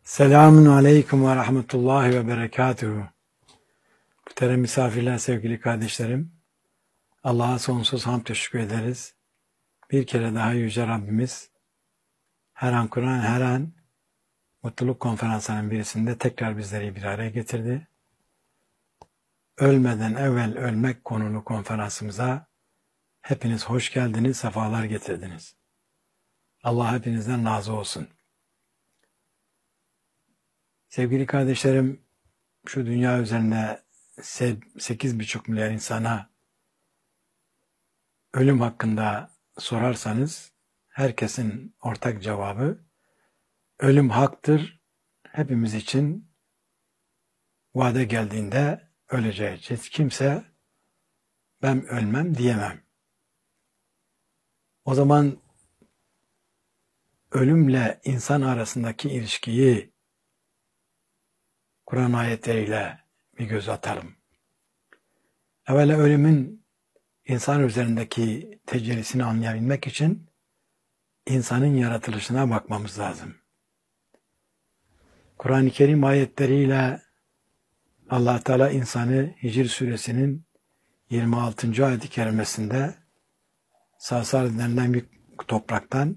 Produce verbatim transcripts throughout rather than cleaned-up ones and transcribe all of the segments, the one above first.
Selamun aleyküm ve rahmetullahi ve berekatuhu. Muhterem misafirler, sevgili kardeşlerim. Allah'a sonsuz hamd teşekkür ederiz. Bir kere daha Yüce Rabbimiz her an Kur'an, her an mutluluk konferanslarının birisinde tekrar bizleri bir araya getirdi. Ölmeden evvel ölmek konulu konferansımıza hepiniz hoş geldiniz, sefalar getirdiniz. Allah hepinizden razı olsun. Sevgili kardeşlerim, şu dünya üzerinde sekiz buçuk milyar insana ölüm hakkında sorarsanız herkesin ortak cevabı ölüm haktır. Hepimiz için vade geldiğinde öleceğiz. Hiç kimse ben ölmem diyemem. O zaman ölümle insan arasındaki ilişkiyi Kur'an ayetleriyle bir göz atalım. Evvela ölümün insan üzerindeki tecellisini anlayabilmek için insanın yaratılışına bakmamız lazım. Kur'an-ı Kerim ayetleriyle Allah Teala insanı Hicr suresinin yirmi altıncı ayet-i kerimesinde Sarsar denilen bir topraktan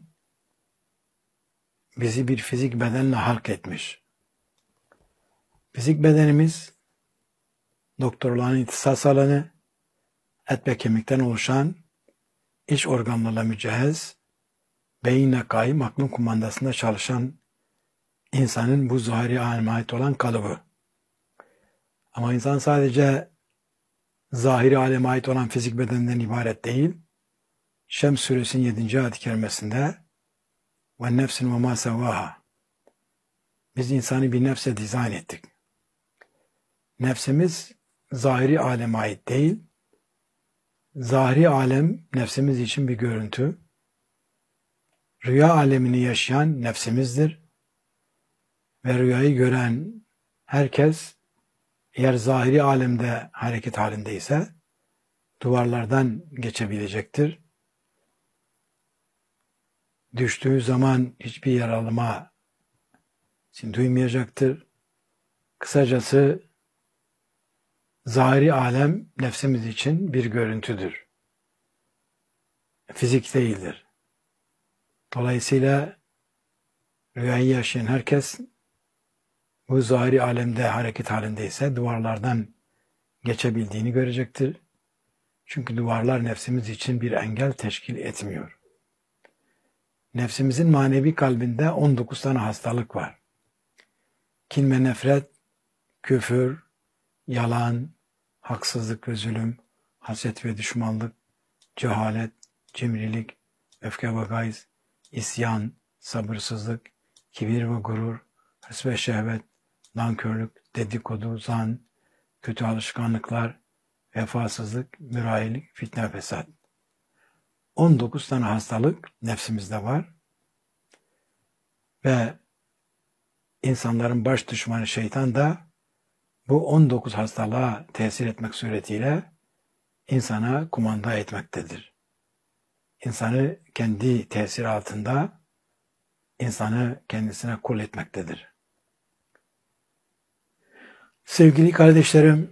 bizi bir fizik bedenle halk etmiş. Fizik bedenimiz doktorların ihtisas alanı, et ve kemikten oluşan iç organlarla mücehhez, beyinle kaim, aklın kumandasında çalışan insanın bu zahiri aleme ait olan kalıbı. Ama insan sadece zahiri aleme ait olan fizik bedenden ibaret değil. Şems suresinin yedinci ayet-i kerimesinde ve nefsin ve ma sevvaha. Biz insanı bir nefse dizayn ettik. Nefsimiz zahiri aleme ait değil. Zahiri alem nefsimiz için bir görüntü. Rüya alemini yaşayan nefsimizdir. Ve rüyayı gören herkes eğer zahiri alemde hareket halindeyse duvarlardan geçebilecektir. Düştüğü zaman hiçbir yaralama için duymayacaktır. Kısacası zahiri alem nefsimiz için bir görüntüdür. Fizik değildir. Dolayısıyla rüyayı yaşayan herkes bu zahiri alemde hareket halindeyse duvarlardan geçebildiğini görecektir. Çünkü duvarlar nefsimiz için bir engel teşkil etmiyor. Nefsimizin manevi kalbinde on dokuz tane hastalık var. Kin ve nefret, küfür, yalan, haksızlık ve zulüm, haset ve düşmanlık, cehalet, cimrilik, öfke ve gayz, isyan, sabırsızlık, kibir ve gurur, hırs ve şehvet, nankörlük, dedikodu, zan, kötü alışkanlıklar, vefasızlık, mürayilik, fitne ve fesat. on dokuz tane hastalık nefsimizde var. Ve insanların baş düşmanı şeytan da bu on dokuz hastalığa tesir etmek suretiyle insana kumanda etmektedir. İnsanı kendi tesir altında, insanı kendisine kul etmektedir. Sevgili kardeşlerim,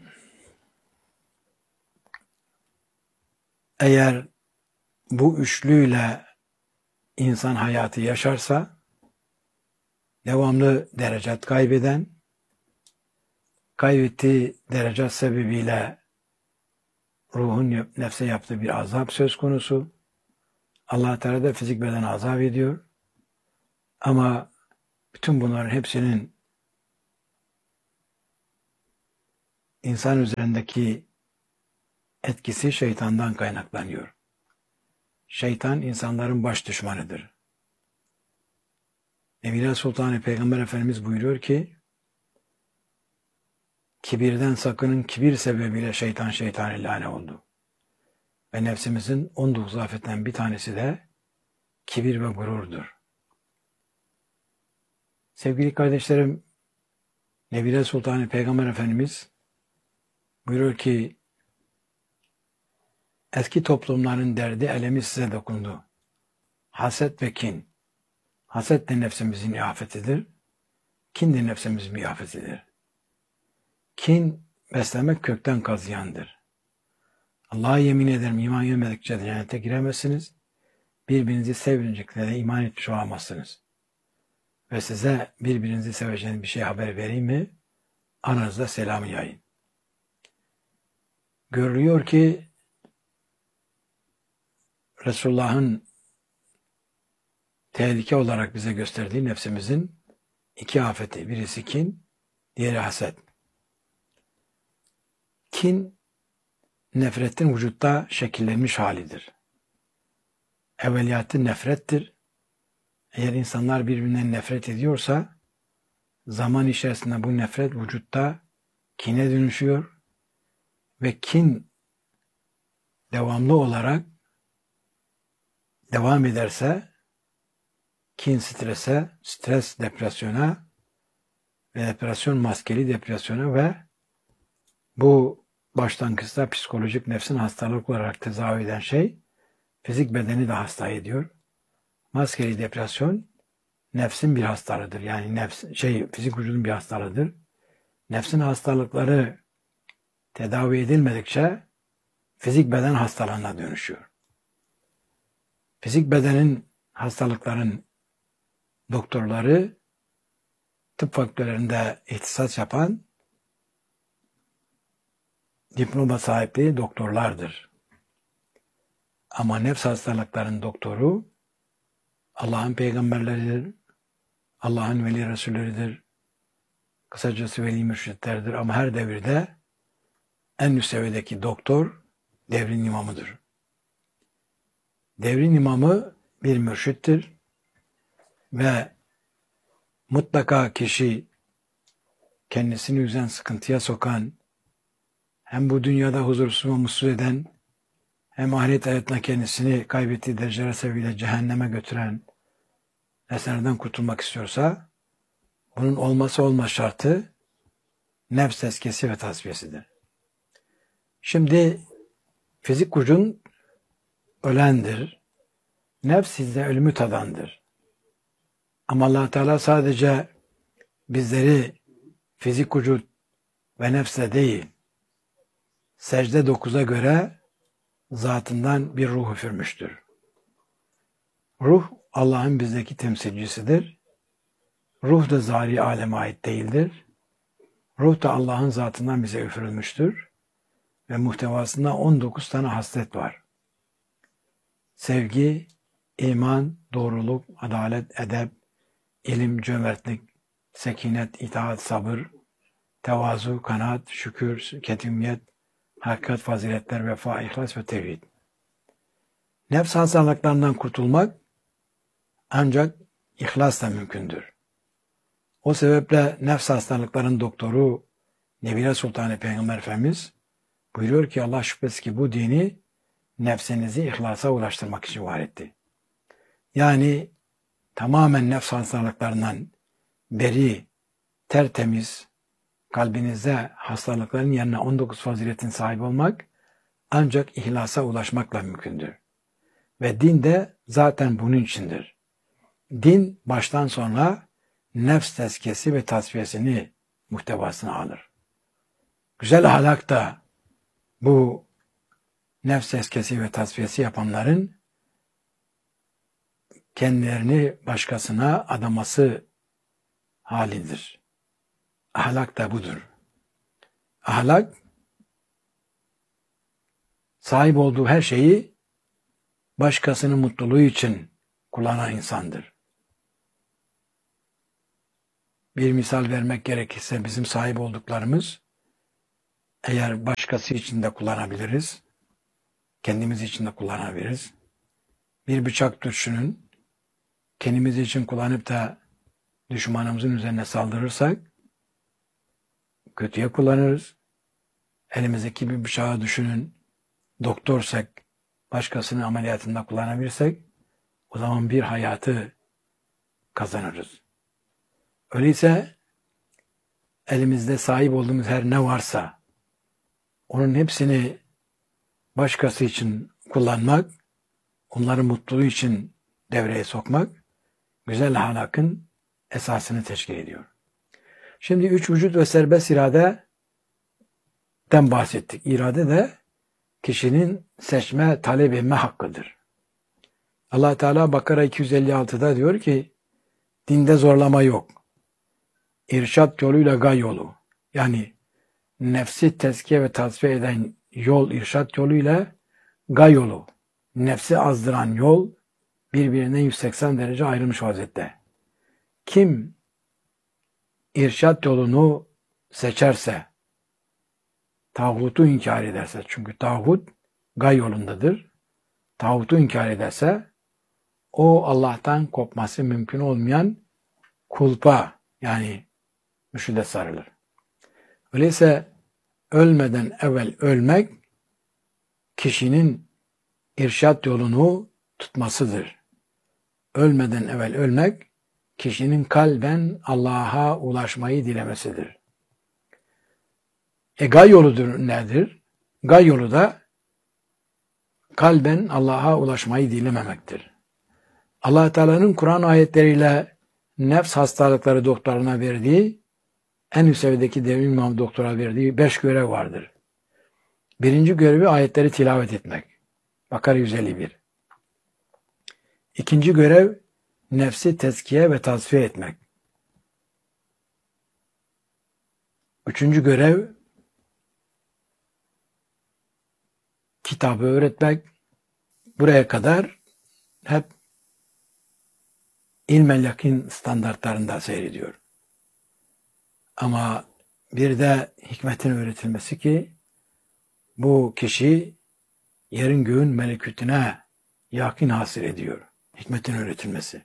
eğer bu üçlüyle insan hayatı yaşarsa, devamlı derecat kaybeden, kaybettiği derecat sebebiyle ruhun nefse yaptığı bir azap söz konusu. Allah Teala da fizik beden azap ediyor. Ama bütün bunların hepsinin insan üzerindeki etkisi şeytandan kaynaklanıyor. Şeytan insanların baş düşmanıdır. Evliya Sultanı Peygamber Efendimiz buyuruyor ki, kibirden sakının, kibir sebebiyle şeytan şeytan ilane oldu. Ve nefsimizin on dokuz afetten bir tanesi de kibir ve gururdur. Sevgili kardeşlerim, Evliya Sultanı Peygamber Efendimiz buyuruyor ki, eski toplumların derdi, elemi size dokundu. Haset ve kin. Haset de nefsimizin afetidir. kin de nefsimiz müyafesidir. Kin beslemek kökten kazıyandır. Allah'a yemin ederim iman gelmedikçe cennete giremezsiniz. Birbirinizi sevdiğinizde de iman etmiş olamazsınız. Ve size birbirinizi seveceğiniz bir şey haber vereyim mi? Aranızda selamı yayın. Görülüyor ki Resulullah'ın tehlike olarak bize gösterdiği nefsimizin iki afeti. Birisi kin, diğeri haset. Kin, nefretin vücutta şekillenmiş halidir. Evveliyatı nefrettir. Eğer insanlar birbirinden nefret ediyorsa, zaman içerisinde bu nefret vücutta kine dönüşüyor ve kin devamlı olarak devam ederse, kin strese, stres depresyona ve depresyon maskeli depresyona ve bu başlangıçta psikolojik nefsin hastalık olarak tedavi eden şey, fizik bedeni de hasta ediyor. Maskeli depresyon nefsin bir hastalığıdır. Yani nefs, şey, fizik vücudun bir hastalığıdır. Nefsin hastalıkları tedavi edilmedikçe fizik beden hastalığına dönüşüyor. Fizik bedenin hastalıkların doktorları tıp fakültelerinde ihtisas yapan diploma sahibi doktorlardır. Ama nefs hastalıklarının doktoru Allah'ın peygamberleridir, Allah'ın veli resulleridir, kısacası veli mürşitlerdir ama her devirde en üst seviyedeki doktor devrin imamıdır. Devrin imamı bir mürşittir ve mutlaka kişi kendisini üzen, sıkıntıya sokan, hem bu dünyada huzursuz ve mutsuz eden, hem ahiret hayatına kendisini kaybettiği dereceler sebebiyle cehenneme götüren nesnelerden kurtulmak istiyorsa, bunun olması olmaz şartı nefs tezkiyesi ve tasfiyesidir. Şimdi fizik gücün ölendir. Nefs sizde ölümü tadandır. Ama Allah Teala sadece bizleri fizik vücut ve nefsle değil, secde dokuza göre zatından bir ruh üfürmüştür. Ruh Allah'ın bizdeki temsilcisidir. Ruh da zahiri aleme ait değildir. Ruh da Allah'ın zatından bize üfürülmüştür. Ve muhtevasında on dokuz tane haslet var. Sevgi, iman, doğruluk, adalet, edep, ilim, cömertlik, sekinet, itaat, sabır, tevazu, kanaat, şükür, ketimiyet, hakikat, faziletler, vefa, ihlas ve tevhid. Nefs hastalıklarından kurtulmak ancak ihlasla mümkündür. O sebeple nefs hastalıklarının doktoru Nebile Sultan Peygamber Efendimiz buyuruyor ki Allah şüphesiz ki bu dini nefsinizi ihlasa ulaştırmak için var etti. Yani tamamen nefs hastalıklarından beri, tertemiz, kalbinizde hastalıkların yerine on dokuz faziletin sahibi olmak ancak ihlasa ulaşmakla mümkündür. Ve din de zaten bunun içindir. Din baştan sona nefs tezkiyesi ve tasfiyesini muhtevasına alır. Güzel ahlak da bu nefs tezkiyesi ve tasfiyesi yapanların kendilerini başkasına adaması halidir. Ahlak da budur. Ahlak sahip olduğu her şeyi başkasının mutluluğu için kullanan insandır. Bir misal vermek gerekirse bizim sahip olduklarımız eğer başkası için de kullanabiliriz, kendimiz için de kullanabiliriz. Bir bıçak düşünün, kendimiz için kullanıp da düşmanımızın üzerine saldırırsak kötüye kullanırız. Elimizdeki bir bıçağı düşünün, doktorsak, başkasının ameliyatında kullanabilirsek o zaman bir hayatı kazanırız. Öyleyse elimizde sahip olduğumuz her ne varsa onun hepsini başkası için kullanmak, onların mutluluğu için devreye sokmak güzel ahlakın esasını teşkil ediyor. Şimdi üç vücut ve serbest iradeden bahsettik. İrade de kişinin seçme, talep etme hakkıdır. Allah Teala Bakara iki yüz elli altıda diyor ki, dinde zorlama yok. İrşad yoluyla gay yolu. Yani nefsi tezkiye ve tasfiye eden yol irşad yoluyla gay yolu. Nefsi azdıran yol birbirinden yüz seksen derece ayrılmış vaziyette. Kim irşad yolunu seçerse, tağutu inkar ederse, çünkü tağut gay yolundadır. Tağutu inkar ederse, o Allah'tan kopması mümkün olmayan kulpa, yani mürşide sarılır. Öyleyse ölmeden evvel ölmek, kişinin irşad yolunu tutmasıdır. Ölmeden evvel ölmek, kişinin kalben Allah'a ulaşmayı dilemesidir. E gay yoludur nedir? Gay yolu da kalben Allah'a ulaşmayı dilememektir. Allah Teala'nın Kur'an ayetleriyle nefs hastalıkları doktoruna verdiği, en üst seviyedeki devrim imam doktora verdiği beş görev vardır. Birinci görevi ayetleri tilavet etmek. Bakara yüz elli bir. İkinci görev nefsi tezkiye ve tasfiye etmek. Üçüncü görev kitabı öğretmek. Buraya kadar hep ilmel yakin standartlarında seyrediyor. Ama bir de hikmetin öğretilmesi ki bu kişi yerin göğün melekutine yakin hasıl ediyor. Hikmetin öğretilmesi.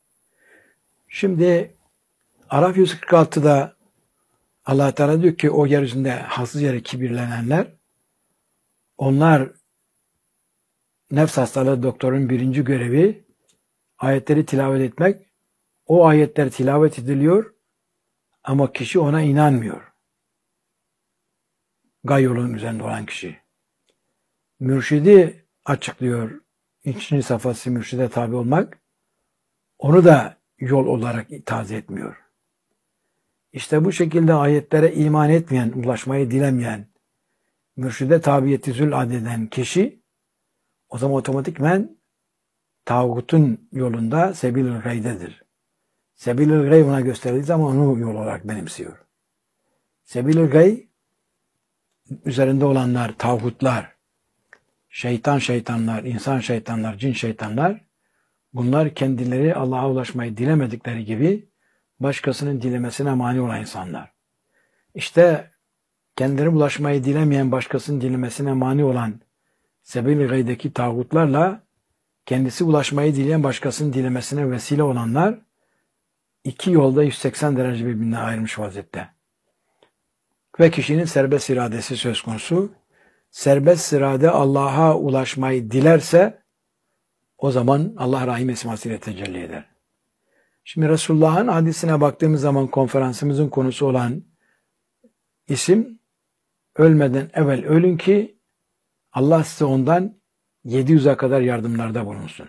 Şimdi Araf yüz kırk altıda Allah Teala diyor ki o yeryüzünde haksız yere kibirlenenler, onlar nefs hastalığı doktorun birinci görevi ayetleri tilavet etmek. O ayetler tilavet ediliyor ama kişi ona inanmıyor. Gay yolunun üzerinde olan kişi. Mürşidi açıklıyor. İkinci safhası mürşide tabi olmak. Onu da yol olarak taze etmiyor. İşte bu şekilde ayetlere iman etmeyen, ulaşmayı dilemeyen, mürşide tabiyeti zül adeden kişi o zaman otomatikmen tağutun yolunda sebil-ül gaydedir. Sebil-ül gay ona gösterildiği zaman onu yol olarak benimsiyor. Sebil-ül gay üzerinde olanlar, tağutlar, şeytan şeytanlar, insan şeytanlar, cin şeytanlar, bunlar kendileri Allah'a ulaşmayı dilemedikleri gibi başkasının dilemesine mani olan insanlar. İşte kendileri ulaşmayı dilemeyen, başkasının dilemesine mani olan sebil-i gaydeki tağutlarla kendisi ulaşmayı dileyen başkasının dilemesine vesile olanlar iki yolda yüz seksen derece birbirine ayrılmış vaziyette. Ve kişinin serbest iradesi söz konusu. Serbest irade Allah'a ulaşmayı dilerse o zaman Allah Rahim esmasıyla tecelli eder. Şimdi Resulullah'ın hadisine baktığımız zaman konferansımızın konusu olan isim ölmeden evvel ölün ki Allah size ondan yedi yüze kadar yardımlarda bulunsun.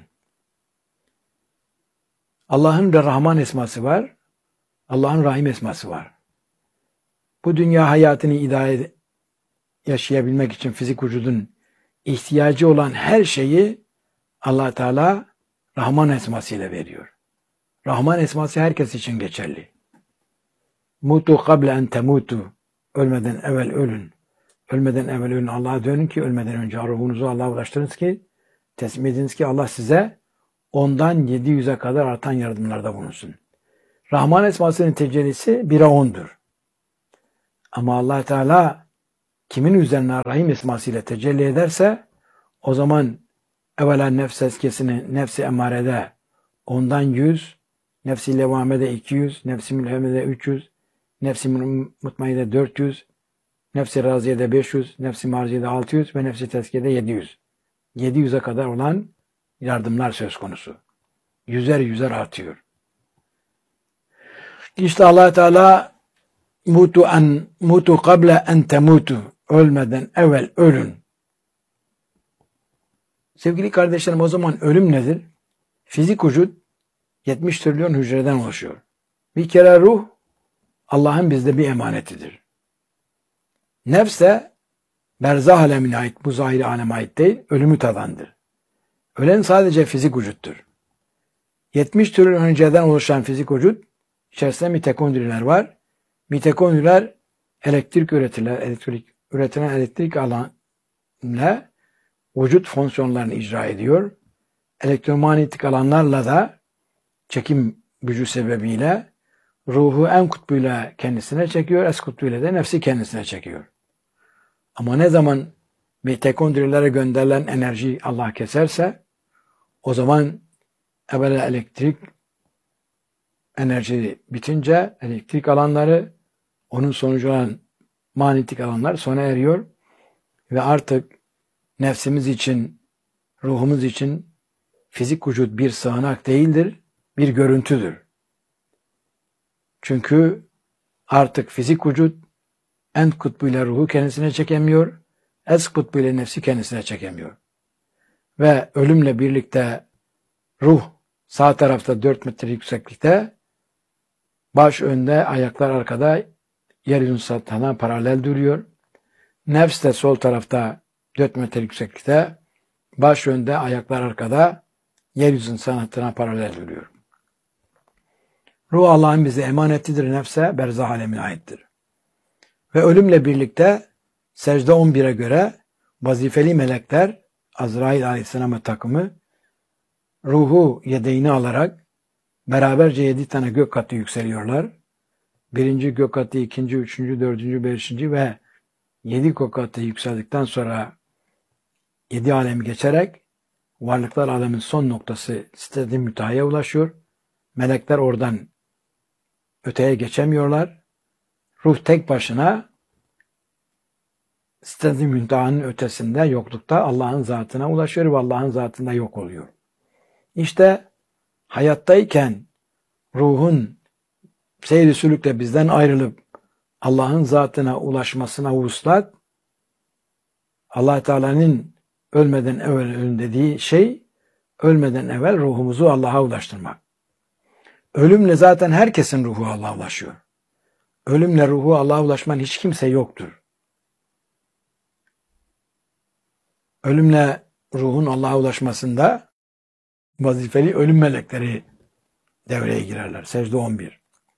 Allah'ın da Rahman esması var. Allah'ın Rahim esması var. Bu dünya hayatını idare yaşayabilmek için fizik vücudun ihtiyacı olan her şeyi Allah Teala Rahman esmasıyla veriyor. Rahman esması herkes için geçerli. Mutu kable en temutu. Ölmeden evvel ölün. Ölmeden evvel ölün. Allah'a dönün ki ölmeden önce ruhunuzu Allah'a ulaştırınız ki teslim ediniz ki Allah size ondan yedi yüze kadar artan yardımlarda bulunsun. Rahman esmasının tecellisi bire ondur. Ama Allah Teala kimin üzerine Rahim esmasıyla tecelli ederse o zaman evvela nefs eskesini nefsi emarede ondan yüz, nefsi levamede iki yüz, nefsi mülhemede üç yüz, nefsi mutmainede dört yüz, nefsi raziyede beş yüz, nefsi marziyede altı yüz ve nefsi tezkiyede yedi yüz. yedi yüze kadar olan yardımlar söz konusu. Yüzer yüzer artıyor. İşte Allah Teala mutu en mutu kable en temutu. Ölmeden evvel ölün. Sevgili kardeşlerim, o zaman ölüm nedir? Fizik vücut yetmiş trilyon hücreden oluşuyor. Bir kere ruh Allah'ın bizde bir emanetidir. Nefs de berzah alemine ait, bu zahiri aleme ait değil, ölümü tadandır. Ölen sadece fizik vücuttur. yetmiş trilyon önceden oluşan fizik vücut, içerisinde mitokondriler var. Mitokondriler elektrik üretirler, elektrik üretilen elektrik alanla vücut fonksiyonlarını icra ediyor. Elektromanyetik alanlarla da çekim gücü sebebiyle ruhu en kutbuyla kendisine çekiyor, es kutbuyla da nefsi kendisine çekiyor. Ama ne zaman mitokondrilere gönderilen enerji Allah keserse, o zaman evvela elektrik enerji bitince elektrik alanları, onun sonucu olan manyetik alanlar sona eriyor ve artık nefsimiz için, ruhumuz için fizik vücut bir sığınak değildir, bir görüntüdür. Çünkü artık fizik vücut en kutbuyla ruhu kendisine çekemiyor, es kutbuyla nefsi kendisine çekemiyor. Ve ölümle birlikte ruh sağ tarafta dört metre yükseklikte, baş önde, ayaklar arkada, yeryüzünün satına paralel duruyor. Nefs de sol tarafta dört metre yükseklikte, baş önde, ayaklar arkada, yeryüzünün sanatına paralel duruyor. Ruh Allah'ın bize emanetidir, nefse berzah alemine aittir. Ve ölümle birlikte secde on bire göre vazifeli melekler, Azrail Aleyhisselam'ın takımı, ruhu yedeğini alarak beraberce yedi tane gök katı yükseliyorlar. Birinci gök katı, ikinci, üçüncü, dördüncü, beşinci ve yedi gök katı yükseldikten sonra yedi alemi geçerek varlıklar alemin son noktası Sidret-i Münteha'ya ulaşıyor. Melekler oradan öteye geçemiyorlar. Ruh tek başına Sidret-i Münteha'nın ötesinde, yoklukta Allah'ın zatına ulaşıyor ve Allah'ın zatında yok oluyor. İşte hayattayken ruhun seyri sülükle bizden ayrılıp Allah'ın zatına ulaşmasına vuslat, Allah Teala'nın ölmeden evvel ölün dediği şey, ölmeden evvel ruhumuzu Allah'a ulaştırmak. Ölümle zaten herkesin ruhu Allah'a ulaşıyor. Ölümle ruhu Allah'a ulaşman hiç kimse yoktur. Ölümle ruhun Allah'a ulaşmasında vazifeli ölüm melekleri devreye girerler. Secde on bir.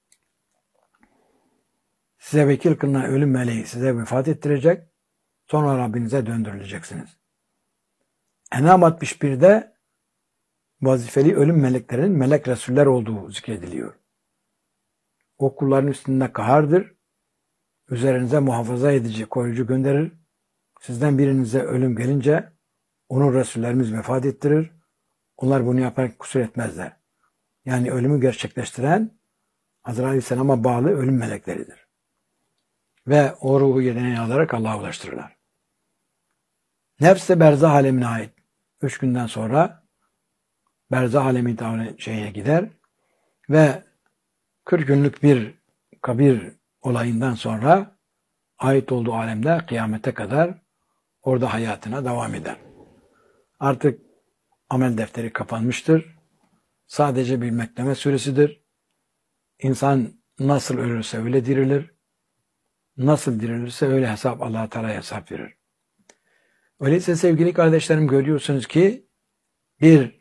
Size vekil kılınan ölüm meleği size vefat ettirecek, sonra Rabbinize döndürüleceksiniz. En'am altmış birde vazifeli ölüm meleklerinin melek resuller olduğu zikrediliyor. O kulların üstünde kahardır, üzerinize muhafaza edici, koruyucu gönderir. Sizden birinize ölüm gelince onu resullerimiz vefat ettirir. Onlar bunu yaparak kusur etmezler. Yani ölümü gerçekleştiren Azrail Aleyhisselam'a bağlı ölüm melekleridir. Ve o ruhu yedeğine alarak Allah'a ulaştırırlar. Nefs de berzah alemine ait. Üç günden sonra berzah alemi şeyine gider ve kırk günlük bir kabir olayından sonra ait olduğu alemde kıyamete kadar orada hayatına devam eder. Artık amel defteri kapanmıştır. Sadece bir bekleme süresidir. İnsan nasıl ölürse öyle dirilir. Nasıl dirilirse öyle hesap Allah-u Teala hesap verir. Öyleyse sevgili kardeşlerim, görüyorsunuz ki bir,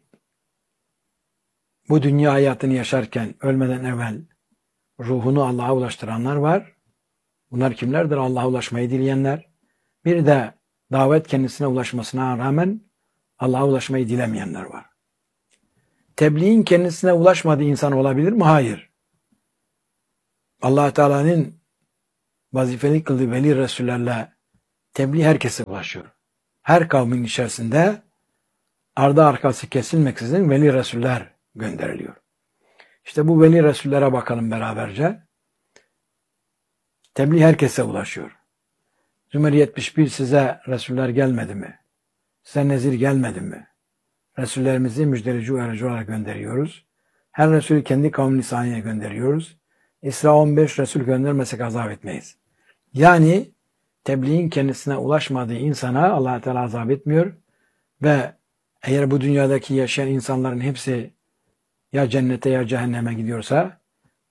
bu dünya hayatını yaşarken ölmeden evvel ruhunu Allah'a ulaştıranlar var. Bunlar kimlerdir? Allah'a ulaşmayı dileyenler. Bir de davet kendisine ulaşmasına rağmen Allah'a ulaşmayı dilemeyenler var. Tebliğin kendisine ulaşmadığı insan olabilir mi? Hayır. Allah Teala'nın vazifeli kıldığı veli resullerle tebliğ herkese ulaşıyor. Her kavmin içerisinde ardı arkası kesilmeksizin veli resuller gönderiliyor. İşte bu veli resullere bakalım beraberce. Tebliğ herkese ulaşıyor. Zümer yetmiş bir, size resuller gelmedi mi? Size nezir gelmedi mi? Resullerimizi müjdeleyici uyarıcı olarak gönderiyoruz. Her Resulü kendi kavmi lisanıyla gönderiyoruz. İsra on beş, Resul göndermesek azap etmeyiz. Yani tebliğin kendisine ulaşmadığı insana Allah Teala azap etmiyor ve eğer bu dünyadaki yaşayan insanların hepsi ya cennete ya cehenneme gidiyorsa,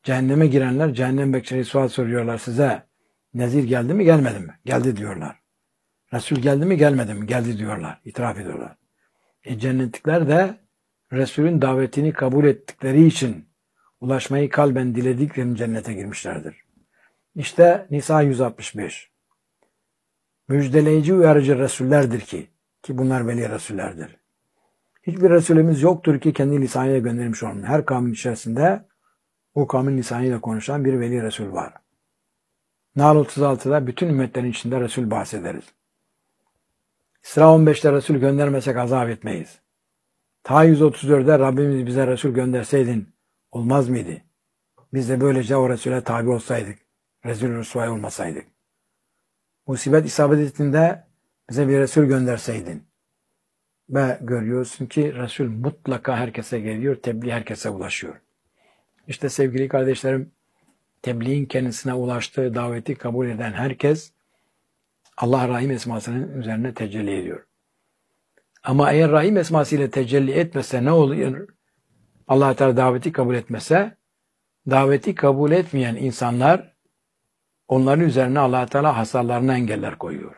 Cehenneme girenler cehennem bekçileri sual soruyorlar size. Nezir geldi mi gelmedi mi? Geldi diyorlar. Resul geldi mi gelmedi mi? Geldi diyorlar. İtiraf ediyorlar. E cennetlikler de Resulün davetini kabul ettikleri için ulaşmayı kalben dilediklerini cennete girmişlerdir. İşte Nisa yüz altmış beş. Müjdeleyici uyarıcı Resullerdir ki, ki bunlar veli Resullerdir. Hiçbir Resulümüz yoktur ki kendi lisanıyla göndermiş olmayan. Her kavmin içerisinde o kavmin lisanıyla konuşan bir veli Resul var. Nahl otuz altıda bütün ümmetlerin içinde Resul bahsederiz. İsra on beşte Resul göndermesek azap etmeyiz. Ta yüz otuz dörtte Rabbimiz bize Resul gönderseydin olmaz mıydı? Biz de böylece o Resul'e tabi olsaydık. Rezil-i Rüsvay olmasaydık. Musibet isabet ettiğinde bize bir Resul gönderseydin. Ve görüyorsun ki Resul mutlaka herkese geliyor, tebliğ herkese ulaşıyor. İşte sevgili kardeşlerim, tebliğin kendisine ulaştığı daveti kabul eden herkes Allah Rahim esmasının üzerine tecelli ediyor. Ama eğer Rahim esması ile tecelli etmese ne oluyor? Allah Teala daveti kabul etmese, daveti kabul etmeyen insanlar onların üzerine Allah Teala hasarlarına engeller koyuyor.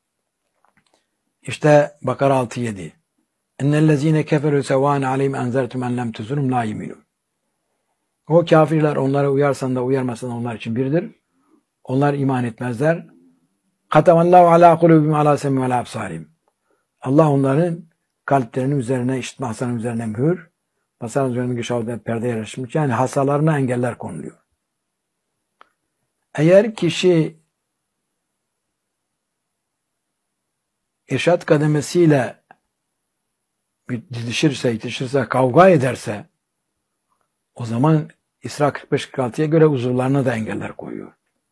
İşte Bakara altı yedi. Ennellezine keferu sevan aleyhim enzertum en lem tuzunum la yuminun. O kafirler onlara uyarsan da uyarmasan onlar için biridir. Onlar iman etmezler. Katamallahu ala kulubihim ala semihim ve ala absarihim. Allah onların kalplerinin üzerine, işitme hasarının üzerine mühür, hasarın üzerine gışavda perde yerleşmiş. Yani hasarlarına engeller konuluyor. Eğer kişi irşat kademesiyle didişirse, itişirse, kavga ederse o zaman İsra kırk beş kırk altıya göre uzuvlarına da engeller koyuyor.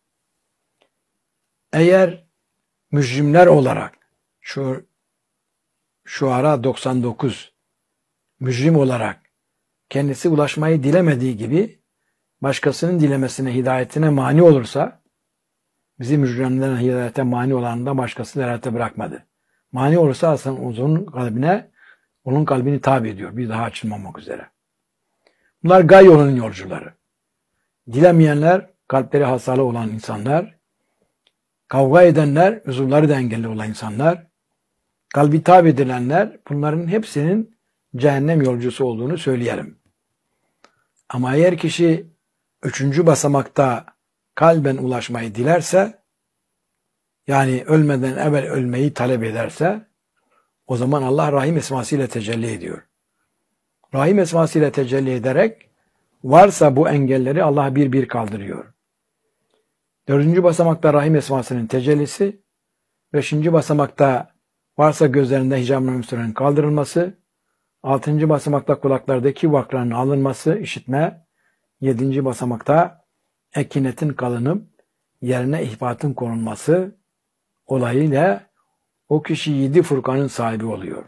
Eğer mücrimler olarak şu Şuara doksan dokuz mücrim olarak kendisi ulaşmayı dilemediği gibi başkasının dilemesine, hidayetine mani olursa bizi mücrimlerin hidayete mani olanında başkasını hidayete bırakmadı. Mani olursa aslında onun kalbine, onun kalbini tabi ediyor. Bir daha açılmamak üzere. Bunlar gay yolunun yolcuları. Dilemeyenler, kalpleri hasarlı olan insanlar, kavga edenler, uzuvları da engelli olan insanlar, kalbi tabi edilenler, bunların hepsinin cehennem yolcusu olduğunu söyleyelim. Ama eğer kişi üçüncü basamakta kalben ulaşmayı dilerse, yani ölmeden evvel ölmeyi talep ederse, o zaman Allah Rahim esmasıyla tecelli ediyor. Rahim esmasıyla tecelli ederek, varsa bu engelleri Allah bir bir kaldırıyor. Dördüncü basamakta Rahim esmasının tecellisi, beşinci basamakta varsa gözlerinde hicab-ı kaldırılması, altıncı basamakta kulaklardaki vakların alınması, işitme, yedinci basamakta ekinetin kalınıp yerine ihfatın konulması olayıyla o kişi yedi Furkan'ın sahibi oluyor.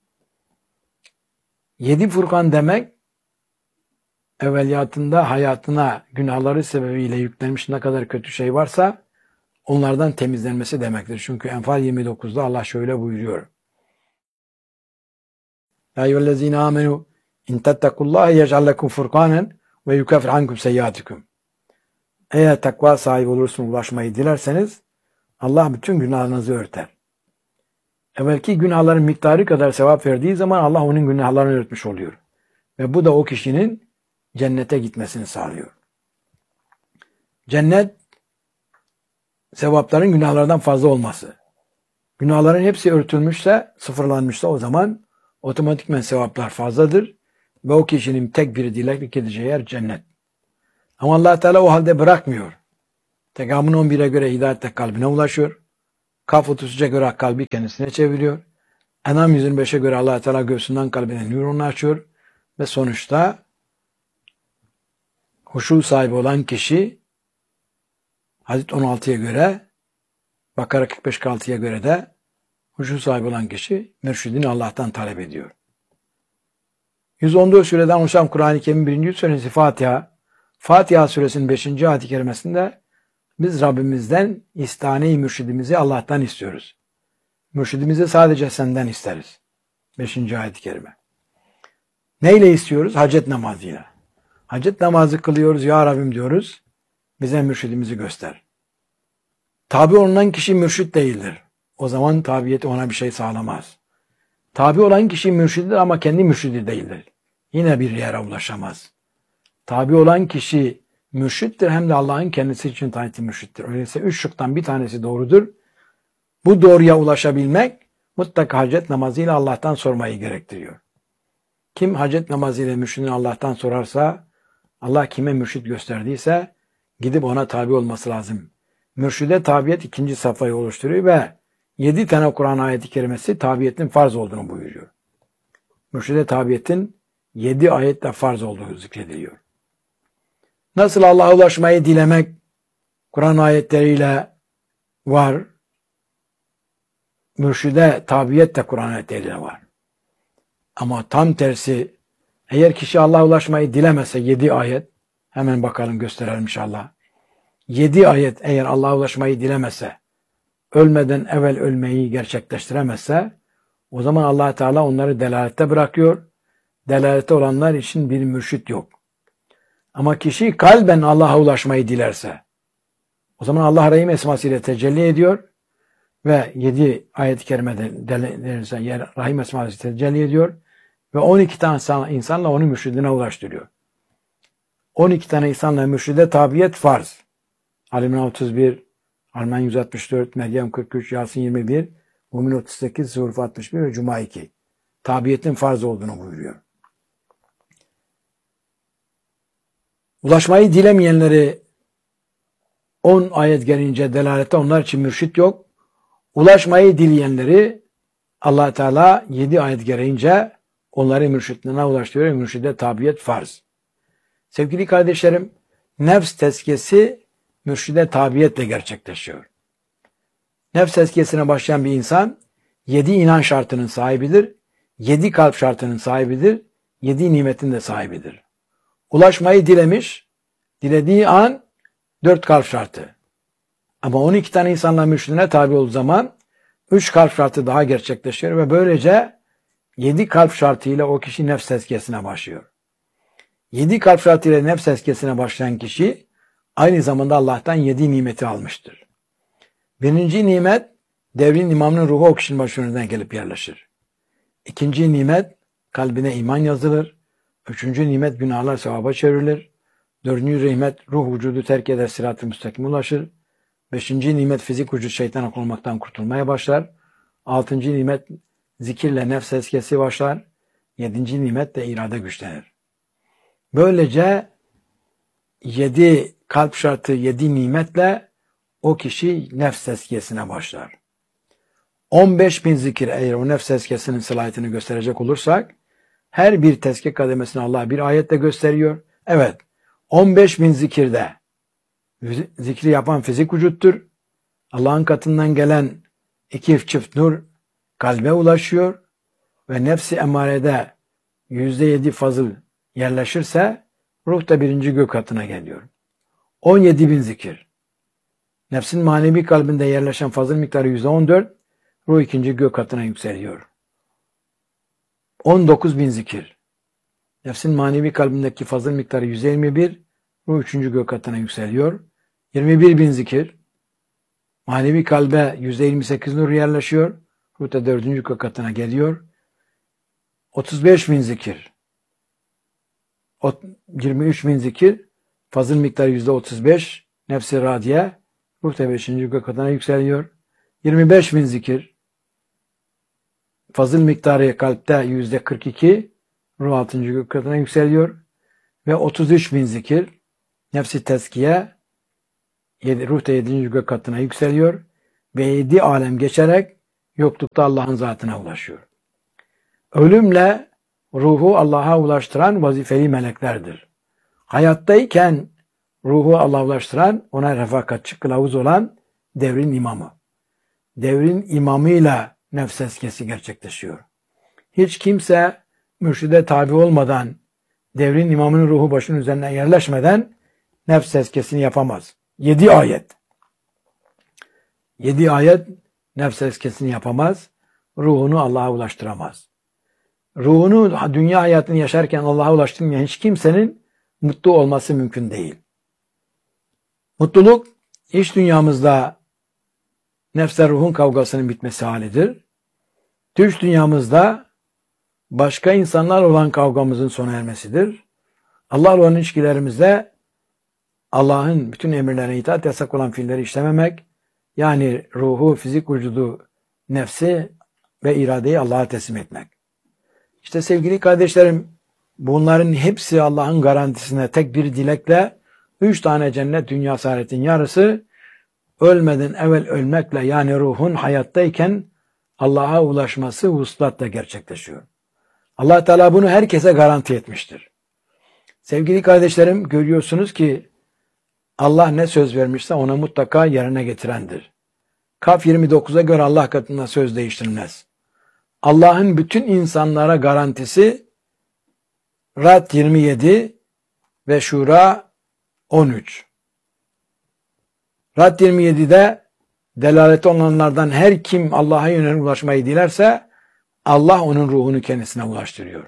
Yedi Furkan demek, evveliyatında hayatına günahları sebebiyle yüklenmiş ne kadar kötü şey varsa onlardan temizlenmesi demektir. Çünkü Enfal yirmi dokuzda Allah şöyle buyuruyor. Ya eyyühellezine amenu in tettekullaha yec'al lekum furkanen ve yukeffir ankum seyyiatikum. Eğer takva sahibi olursunuz, ulaşmayı dilerseniz Allah bütün günahlarınızı örter. Evvelki günahların miktarı kadar sevap verdiği zaman Allah onun günahlarını örtmüş oluyor. Ve bu da o kişinin cennete gitmesini sağlıyor. Cennet, sevapların günahlardan fazla olması. Günahların hepsi örtülmüşse, sıfırlanmışsa o zaman otomatikmen sevaplar fazladır ve o kişinin tek bir dileklik edeceği yer cennet. Ama Allah Teala o halde bırakmıyor. Tekamün on bire göre hidayette kalbine ulaşıyor. Kaf otuz üçe göre kalbi kendisine çeviriyor. Enam yüz yirmi beşe göre Allah Teala göğsünden kalbine nurunu açıyor ve sonuçta huşu sahibi olan kişi Hadis on altıya göre, Bakara kırk beş kırk altıya göre de huşu sahibi olan kişi mürşidini Allah'tan talep ediyor. yüz on dört sureden oluşan Kur'an-ı Kerim'in birinci suresi Fatiha, Fatiha suresinin beşinci ayet-i kerimesinde biz Rabbimizden istane-i mürşidimizi Allah'tan istiyoruz. Mürşidimizi sadece senden isteriz. beşinci ayet-i kerime. Neyle istiyoruz? Hacet namazıyla. Hacet namazı kılıyoruz. Ya Rabbim diyoruz. Bize mürşidimizi göster. Tabi olunan kişi mürşit değildir. O zaman tabiyet ona bir şey sağlamaz. Tabi olan kişi mürşididir ama kendi mürşidi değildir. Yine bir yere ulaşamaz. Tabi olan kişi mürşittir, hem de Allah'ın kendisi için tayin mürşittir. Öyleyse üç şıktan bir tanesi doğrudur. Bu doğruya ulaşabilmek mutlaka hacet namazıyla Allah'tan sormayı gerektiriyor. Kim hacet namazıyla mürşidini Allah'tan sorarsa, Allah kime mürşid gösterdiyse gidip ona tabi olması lazım. Mürşide tabiyet ikinci safhayı oluşturuyor ve yedi tane Kur'an ayeti kerimesi tabiyetin farz olduğunu buyuruyor. Mürşide tabiyetin yedi ayetle farz olduğu zikrediliyor. Nasıl Allah'a ulaşmayı dilemek Kur'an ayetleriyle var, mürşide tabiyet de Kur'an ayetleriyle var. Ama tam tersi, eğer kişi Allah'a ulaşmayı dilemese yedi ayet, hemen bakalım gösterelim inşallah. Yedi ayet eğer Allah'a ulaşmayı dilemese, ölmeden evvel ölmeyi gerçekleştiremezse, o zaman Allah Teala onları delalette bırakıyor. Delalette olanlar için bir mürşit yok. Ama kişi kalben Allah'a ulaşmayı dilerse, o zaman Allah Rahim esmasıyla tecelli ediyor ve yedi ayet-i kerimede Rahim esmasıyla tecelli ediyor ve on iki tane insanla onu mürşidine ulaştırıyor. on iki tane insanla mürşide tabiyet farz. Ali otuz bir, Alman yüz altmış dört, Meryem kırk üç, Yasin yirmi bir, Mümin otuz sekiz, Zuhruf altmış bir ve Cuma iki. Tabiyetin farz olduğunu buyuruyor. Ulaşmayı dilemeyenleri on ayet gelince delalette onlar için mürşit yok. Ulaşmayı dileyenleri Allah Teala yedi ayet gereğince onları mürşidine ulaştırıyor. Mürşide tabiyet farz. Sevgili kardeşlerim, nefs tezkiyesi mürşide tabiyetle gerçekleşiyor. Nefs tezkiyesine başlayan bir insan yedi inan şartının sahibidir, yedi kalp şartının sahibidir, yedi nimetin de sahibidir. Ulaşmayı dilemiş, dilediği an dört kalp şartı. Ama on iki tane insanla mürşidine tabi olduğu zaman üç kalp şartı daha gerçekleşiyor ve böylece yedi kalp şartıyla o kişi nefs tezkiyesine başlıyor. Yedi kalp şartıyla nefs tezkiyesine başlayan kişi aynı zamanda Allah'tan yedi nimeti almıştır. Birinci nimet, devrin imamının ruhu o kişinin başına gelip yerleşir. İkinci nimet, kalbine iman yazılır. Üçüncü nimet, günahlar sevaba çevrilir. Dördüncü nimet, ruh vücudu terk eder, sırat-ı müstakime ulaşır. Beşinci nimet, fizik vücut şeytan olmaktan kurtulmaya başlar. Altıncı nimet, zikirle nefs tezkiyesi başlar. Yedinci nimet de irade güçlenir. Böylece yedi kalp şartı, yedi nimetle o kişi nefs tezkiyesine başlar. on beş bin zikir, eğer o nefs tezkiyesinin sılayetini gösterecek olursak, her bir tezkiye kademesini Allah bir ayette gösteriyor. Evet, on beş bin zikirde zikri yapan fizik vücuttur. Allah'ın katından gelen iki çift nur kalbe ulaşıyor ve nefsi emarede yüzde yedi fazıl yerleşirse ruh da birinci gök katına geliyor. on yedi bin zikir. Nefsin manevi kalbinde yerleşen fazıl miktarı yüzde on dört, ruh ikinci gök katına yükseliyor. on dokuz bin zikir. Nefsin manevi kalbindeki fazıl miktarı yüzde yirmi bir, ruh üçüncü gök katına yükseliyor. yirmi bir bin zikir. Manevi kalbe yüzde yirmi sekiz nur yerleşiyor. Ruh da dördüncü gök katına geliyor. otuz beş bin zikir. yirmi üç bin zikir. Fazıl miktarı yüzde otuz beş. Nefsi radiye. Ruh da beşinci gök katına yükseliyor. yirmi beş bin zikir. Fazıl miktarı kalpte yüzde kırk iki. Ruh altıncı gök katına yükseliyor. Ve otuz üç bin zikir. Nefsi tezkiye. Ruh da yedinci gök katına yükseliyor. Ve yedi alem geçerek yoklukta Allah'ın zatına ulaşıyor. Ölümle ruhu Allah'a ulaştıran vazifeli meleklerdir. Hayattayken ruhu Allah'a ulaştıran, ona refakatçi kılavuz olan devrin imamı. Devrin imamıyla nefs tezkiyesi gerçekleşiyor. Hiç kimse mürşide tabi olmadan, devrin imamının ruhu başının üzerine yerleşmeden nefs tezkiyesini yapamaz. Yedi ayet. Yedi ayet nefs tezkiyesini yapamaz. Ruhunu Allah'a ulaştıramaz. Ruhunu dünya hayatını yaşarken Allah'a ulaştırmayan hiç kimsenin mutlu olması mümkün değil. Mutluluk iç dünyamızda nefsle ruhun kavgasının bitmesi halidir. Dış dünyamızda başka insanlar olan kavgamızın sona ermesidir. Allah'la olan ilişkilerimizde Allah'ın bütün emirlerine itaat, yasak olan fiilleri işlememek, yani ruhu, fizik vücudu, nefsi ve iradeyi Allah'a teslim etmek. İşte sevgili kardeşlerim, bunların hepsi Allah'ın garantisine tek bir dilekle, üç tane cennet dünya saadetin yarısı, ölmeden evvel ölmekle, yani ruhun hayattayken Allah'a ulaşması vuslatla gerçekleşiyor. Allah Teala bunu herkese garanti etmiştir. Sevgili kardeşlerim, görüyorsunuz ki Allah ne söz vermişse ona mutlaka yerine getirendir. Kaf yirmi dokuza göre Allah katında söz değiştirilmez. Allah'ın bütün insanlara garantisi Ra'd yirmi yedi ve Şura on üç. Ra'd yirmi yedi'de delaleti olanlardan her kim Allah'a yönelik ulaşmayı dilerse Allah onun ruhunu kendisine ulaştırıyor.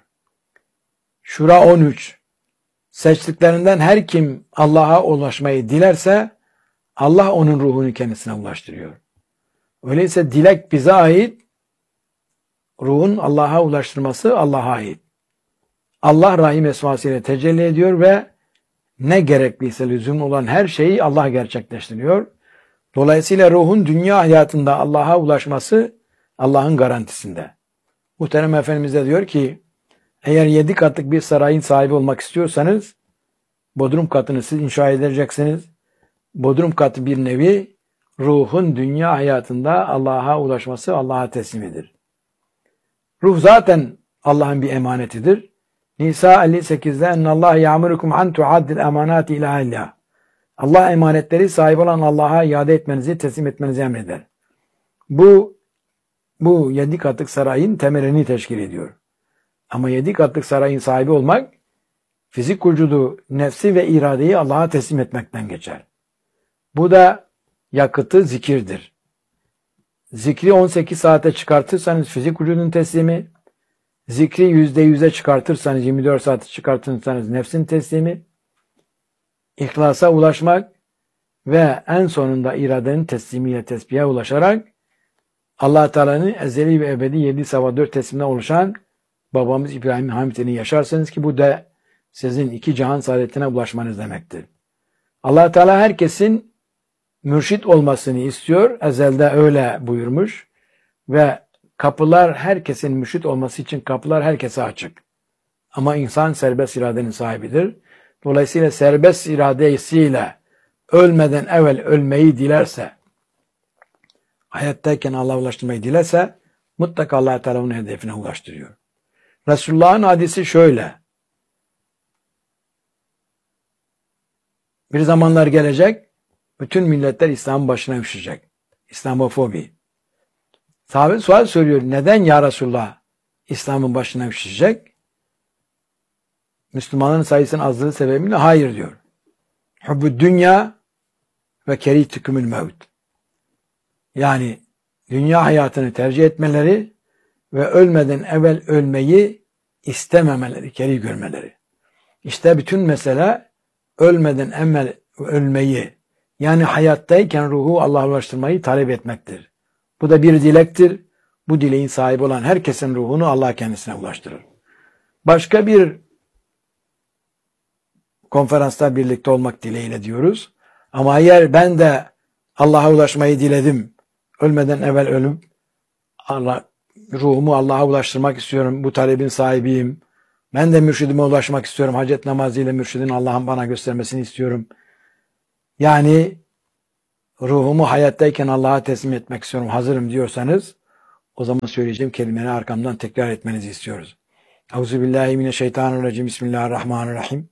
Şura on üç. Seçtiklerinden her kim Allah'a ulaşmayı dilerse Allah onun ruhunu kendisine ulaştırıyor. Öyleyse dilek bize ait, ruhun Allah'a ulaştırması Allah'a ait. Allah Rahim esmasıyla tecelli ediyor ve ne gerekliyse lüzum olan her şeyi Allah gerçekleştiriyor. Dolayısıyla ruhun dünya hayatında Allah'a ulaşması Allah'ın garantisinde. Muhterem Efendimiz de diyor ki, eğer yedi katlık bir sarayın sahibi olmak istiyorsanız, bodrum katını siz inşa edeceksiniz. Bodrum katı bir nevi, ruhun dünya hayatında Allah'a ulaşması Allah'a teslimidir. Ruh zaten Allah'ın bir emanetidir. Nisa elli sekiz'de ennallâhe ya'murukum an tu'addil emanati ila illah. Allah emanetleri sahip olan Allah'a iade etmenizi, teslim etmenizi emreder. Bu bu yedi katlık sarayın temelini teşkil ediyor. Ama yedi katlık sarayın sahibi olmak, fizik vücudu, nefsi ve iradeyi Allah'a teslim etmekten geçer. Bu da yakıtı zikirdir. Zikri on sekiz saate çıkartırsanız fizik vücudun teslimi, zikri yüzde yüze çıkartırsanız, yirmi dört saate çıkartırsanız nefsin teslimi, İhlasa ulaşmak ve en sonunda iradenin teslimiyle tesbihe ulaşarak Allah Teala'nın ezeli ve ebedi yedi sabah dört tesliminden oluşan babamız İbrahim Hamid'ini yaşarsanız ki bu da sizin iki cihan saadetine ulaşmanız demektir. Allah Teala herkesin mürşit olmasını istiyor. Ezelde öyle buyurmuş ve kapılar, herkesin mürşit olması için kapılar herkese açık. Ama insan serbest iradenin sahibidir. Dolayısıyla serbest iradesiyle ölmeden evvel ölmeyi dilerse, hayattayken Allah'a ulaştırmayı dilerse mutlaka Allah Teala onun hedefine ulaştırıyor. Resulullah'ın hadisi şöyle: bir zamanlar gelecek, bütün milletler İslam'ın başına üşüşecek. İslamofobi. Sahabe sual soruyor, neden ya Resulullah İslam'ın başına üşüşecek? Müslümanların sayısının azlığı sebebiyle hayır diyor. Hubbü dünya ve kerihtikümül mevt. Yani dünya hayatını tercih etmeleri ve ölmeden evvel ölmeyi istememeleri, kerih görmeleri. İşte bütün mesele ölmeden evvel ölmeyi, yani hayattayken ruhu Allah'a ulaştırmayı talep etmektir. Bu da bir dilektir. Bu dileğin sahibi olan herkesin ruhunu Allah kendisine ulaştırır. Başka bir konferansta birlikte olmak dileğiyle diyoruz. Ama eğer ben de Allah'a ulaşmayı diledim, ölmeden evvel ölüm, Allah, ruhumu Allah'a ulaştırmak istiyorum, bu talebin sahibiyim, ben de mürşidime ulaşmak istiyorum, hacet namazıyla mürşidin Allah'ın bana göstermesini istiyorum. Yani ruhumu hayattayken Allah'a teslim etmek istiyorum, hazırım diyorsanız, o zaman söyleyeceğim kelimeleri arkamdan tekrar etmenizi istiyoruz. Euzubillahimineşşeytanirracim. Bismillahirrahmanirrahim.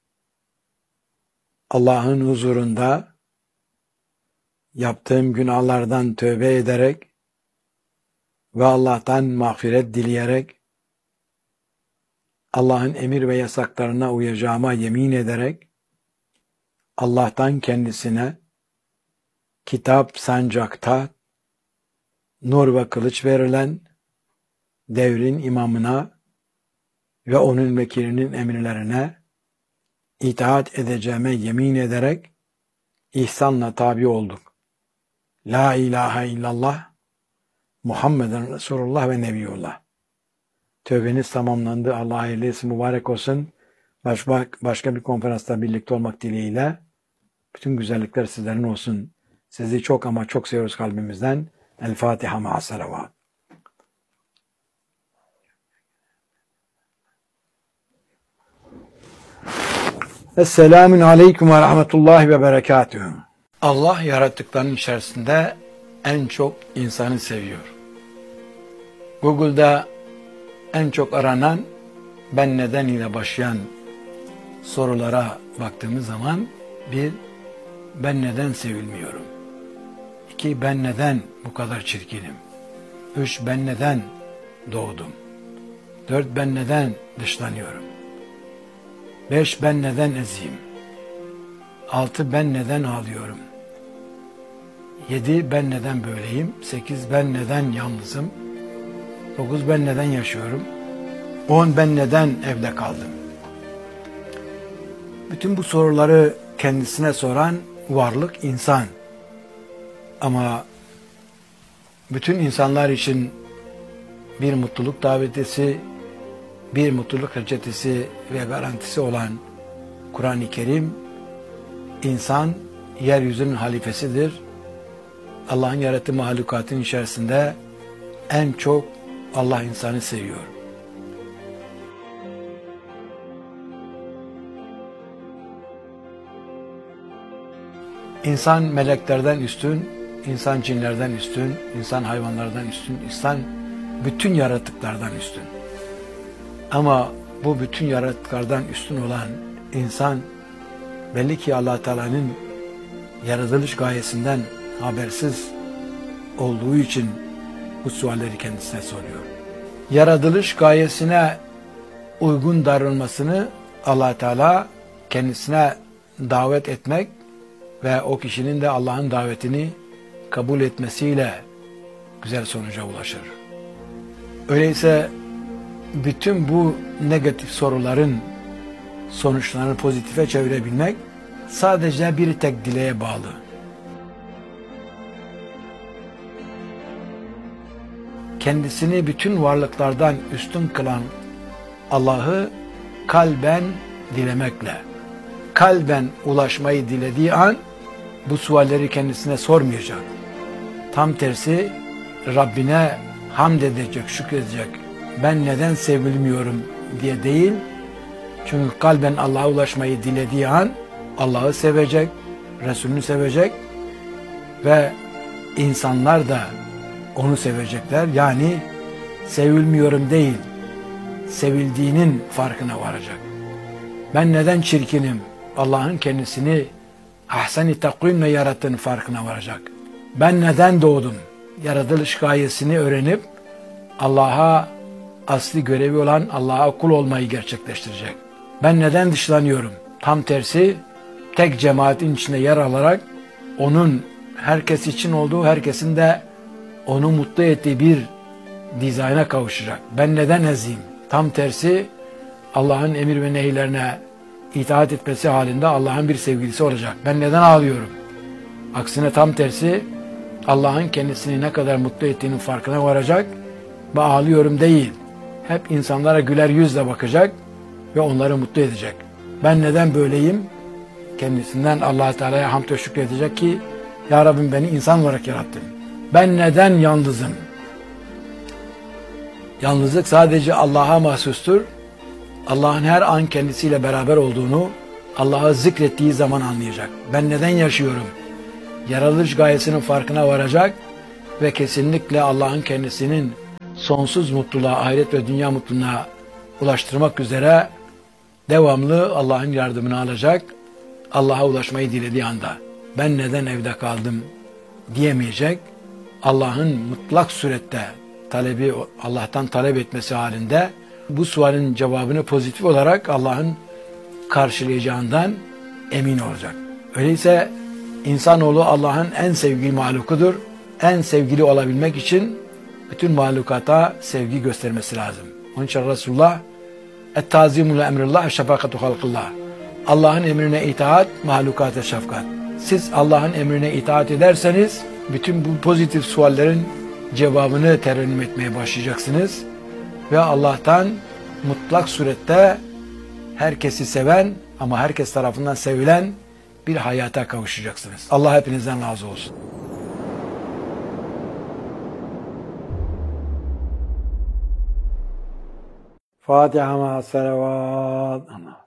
Allah'ın huzurunda yaptığım günahlardan tövbe ederek ve Allah'tan mağfiret dileyerek, Allah'ın emir ve yasaklarına uyacağıma yemin ederek, Allah'tan kendisine kitap sancakta nur ve kılıç verilen devrin imamına ve onun vekilinin emirlerine itaat edeceğime yemin ederek ihsanla tabi olduk. La ilahe illallah, Muhammeden Resulullah ve Nebiyullah. Tövbeniz tamamlandı. Allah hayırlı etsin, mübarek olsun. Başka, başka bir konferansta birlikte olmak dileğiyle bütün güzellikler sizlerin olsun. Sizi çok ama çok seviyoruz kalbimizden. El Fatiha ma'a salavat. Esselamun aleyküm ve rahmetullahi ve berekatühü. Allah yarattıklarının içerisinde en çok insanı seviyor. Google'da en çok aranan ben neden ile başlayan sorulara baktığımız zaman bir, ben neden sevilmiyorum? İki, ben neden bu kadar çirkinim? Üç, ben neden doğdum? Dört, ben neden dışlanıyorum? Beş, ben neden eziyim? Altı, ben neden ağlıyorum? Yedi, ben neden böyleyim? Sekiz, ben neden yalnızım? Dokuz, ben neden yaşıyorum? On, ben neden evde kaldım? Bütün bu soruları kendisine soran varlık insan. Ama bütün insanlar için bir mutluluk davetisi, bir mutluluk reçetesi ve garantisi olan Kur'an-ı Kerim, insan yeryüzünün halifesidir. Allah'ın yarattığı mahlukatın içerisinde en çok Allah insanı seviyor. İnsan meleklerden üstün, insan cinlerden üstün, insan hayvanlardan üstün, insan bütün yaratıklardan üstün. Ama bu bütün yaratıklardan üstün olan insan belli ki Allah Teala'nın yaratılış gayesinden habersiz olduğu için bu sualleri kendisine soruyor. Yaratılış gayesine uygun davranmasını Allah Teala kendisine davet etmek ve o kişinin de Allah'ın davetini kabul etmesiyle güzel sonuca ulaşır. Öyleyse bütün bu negatif soruların sonuçlarını pozitife çevirebilmek sadece bir tek dileğe bağlı. Kendisini bütün varlıklardan üstün kılan Allah'ı kalben dilemekle, kalben ulaşmayı dilediği an bu sualleri kendisine sormayacak. Tam tersi Rabbine hamd edecek, şükredecek. Ben neden sevilmiyorum diye değil. Çünkü kalben Allah'a ulaşmayı dilediği an Allah'ı sevecek, Resulünü sevecek ve insanlar da onu sevecekler. Yani sevilmiyorum değil, sevildiğinin farkına varacak. Ben neden çirkinim? Allah'ın kendisini ahsen-i takvimle yarattığının farkına varacak. Ben neden doğdum? Yaratılış gayesini öğrenip Allah'a asli görevi olan Allah'a kul olmayı gerçekleştirecek. Ben neden dışlanıyorum? Tam tersi tek cemaatin içinde yer alarak onun herkes için olduğu, herkesin de onu mutlu ettiği bir dizayna kavuşacak. Ben neden eziyim? Tam tersi Allah'ın emir ve nehirlerine itaat etmesi halinde Allah'ın bir sevgilisi olacak. Ben neden ağlıyorum? Aksine tam tersi Allah'ın kendisini ne kadar mutlu ettiğinin farkına varacak ve ağlıyorum değil. Hep insanlara güler yüzle bakacak ve onları mutlu edecek. Ben neden böyleyim? Kendisinden Allah Teala'ya hamd ve şükredecek ki Ya Rabbim beni insan olarak yarattın. Ben neden yalnızım? Yalnızlık sadece Allah'a mahsustur. Allah'ın her an kendisiyle beraber olduğunu Allah'ı zikrettiği zaman anlayacak. Ben neden yaşıyorum? Yaratılış gayesinin farkına varacak ve kesinlikle Allah'ın kendisinin sonsuz mutluluğa, ahiret ve dünya mutluluğuna ulaştırmak üzere devamlı Allah'ın yardımını alacak. Allah'a ulaşmayı dilediği anda ben neden evde kaldım diyemeyecek. Allah'ın mutlak surette talebi, Allah'tan talep etmesi halinde bu sualin cevabını pozitif olarak Allah'ın karşılayacağından emin olacak. Öyleyse insanoğlu Allah'ın en sevgili mahlukudur. En sevgili olabilmek için bütün mahlukata sevgi göstermesi lazım. Onun için Resulullah et-tazimul emrillah şefakatu halkillah. Allah'ın emrine itaat, mahlukata şefkat. Siz Allah'ın emrine itaat ederseniz bütün bu pozitif suallerin cevabını terennüm etmeye başlayacaksınız. Ve Allah'tan mutlak surette herkesi seven ama herkes tarafından sevilen bir hayata kavuşacaksınız. Allah hepinizden razı olsun. Fatiha ma salavat.